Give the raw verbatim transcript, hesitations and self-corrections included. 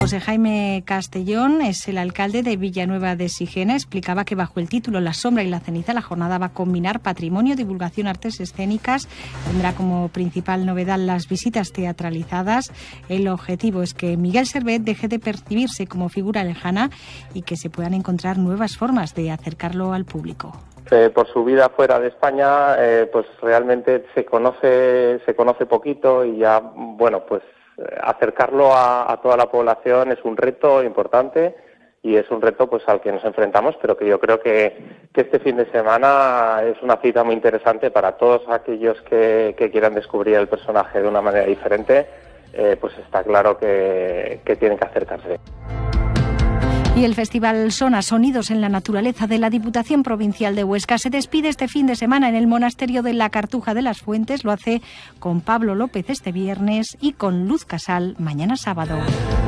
José Jaime Castellón es el alcalde de Villanueva de Sigena. Explicaba que bajo el título La sombra y la ceniza la jornada va a combinar patrimonio, divulgación, artes escénicas. Tendrá como principal novedad las visitas teatralizadas. El objetivo es que Miguel Servet deje de percibirse como figura lejana y que se puedan encontrar nuevas formas de acercarlo al público. Eh, por su vida fuera de España, eh, pues realmente se conoce, se conoce poquito y ya, bueno, pues acercarlo a, a toda la población es un reto importante y es un reto pues al que nos enfrentamos, pero que yo creo que, que este fin de semana es una cita muy interesante para todos aquellos que, que quieran descubrir el personaje de una manera diferente, eh, pues está claro que, que tienen que acercarse. Y el Festival Sona, Sonidos en la Naturaleza de la Diputación Provincial de Huesca se despide este fin de semana en el Monasterio de la Cartuja de las Fuentes. Lo hace con Pablo López este viernes y con Luz Casal mañana sábado.